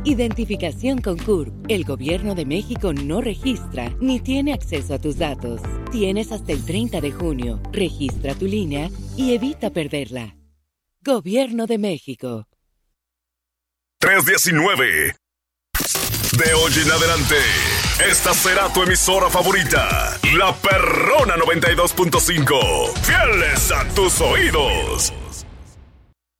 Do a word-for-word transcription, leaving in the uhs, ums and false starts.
Identificación con C U R P. El Gobierno de México no registra ni tiene acceso a tus datos. Tienes hasta el treinta de junio. Registra tu línea y evita perderla. Gobierno de México. tres diecinueve. De hoy en adelante, esta será tu emisora favorita, La Perrona noventa y dos punto cinco. Fieles a tus oídos.